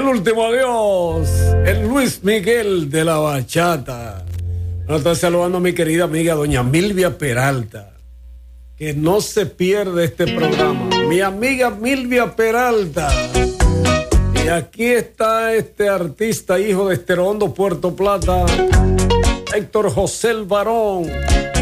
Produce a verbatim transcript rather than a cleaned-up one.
el último adiós, el Luis Miguel de la bachata. Bueno, estoy saludando a mi querida amiga doña Milvia Peralta, que no se pierde este programa. Mi amiga Milvia Peralta. Y aquí está este artista, hijo de Esterondo, Puerto Plata, Héctor José el Barón.